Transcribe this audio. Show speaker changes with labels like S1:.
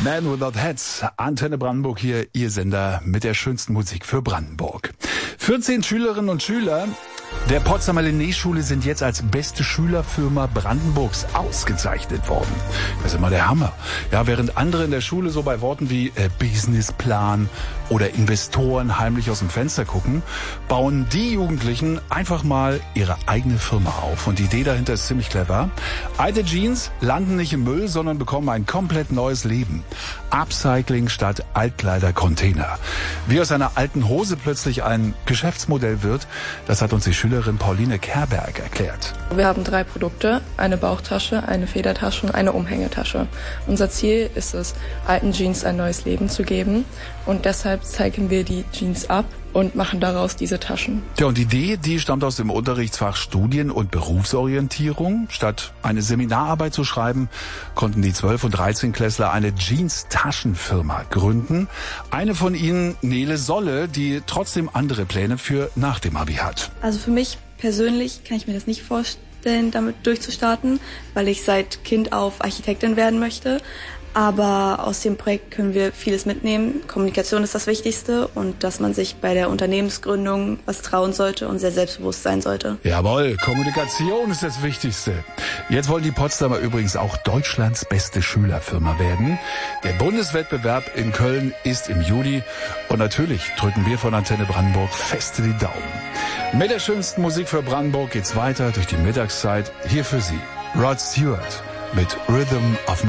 S1: Man Without Hats, Antenne Brandenburg hier, Ihr Sender mit der schönsten Musik für Brandenburg. 14 Schülerinnen und Schüler der Potsdamer Linné-Schule sind jetzt als beste Schülerfirma Brandenburgs ausgezeichnet worden. Das ist immer der Hammer. Ja, während andere in der Schule so bei Worten wie Businessplan oder Investoren heimlich aus dem Fenster gucken, bauen die Jugendlichen einfach mal ihre eigene Firma auf. Und die Idee dahinter ist ziemlich clever. Alte Jeans landen nicht im Müll, sondern bekommen ein komplett neues Leben. Upcycling statt Altkleidercontainer. Wie aus einer alten Hose plötzlich ein Geschäftsmodell wird, das hat uns die Schülerin Pauline Kerberg erklärt.
S2: Wir haben 3 Produkte, eine Bauchtasche, eine Federtasche und eine Umhängetasche. Unser Ziel ist es, alten Jeans ein neues Leben zu geben und deshalb zeichnen wir die Jeans ab und machen daraus diese Taschen.
S1: Ja, und die Idee, die stammt aus dem Unterrichtsfach Studien- und Berufsorientierung. Statt eine Seminararbeit zu schreiben, konnten die 12- und 13-Klässler eine Jeans-Taschenfirma gründen. Eine von ihnen, Nele Solle, die trotzdem andere Pläne für nach dem Abi hat.
S3: Also für mich persönlich kann ich mir das nicht vorstellen, damit durchzustarten, weil ich seit Kind auf Architektin werden möchte. Aber aus dem Projekt können wir vieles mitnehmen. Kommunikation ist das Wichtigste und dass man sich bei der Unternehmensgründung was trauen sollte und sehr selbstbewusst sein sollte.
S1: Jawohl, Kommunikation ist das Wichtigste. Jetzt wollen die Potsdamer übrigens auch Deutschlands beste Schülerfirma werden. Der Bundeswettbewerb in Köln ist im Juli und natürlich drücken wir von Antenne Brandenburg feste die Daumen. Mit der schönsten Musik für Brandenburg geht's weiter durch die Mittagszeit. Hier für Sie Rod Stewart mit Rhythm of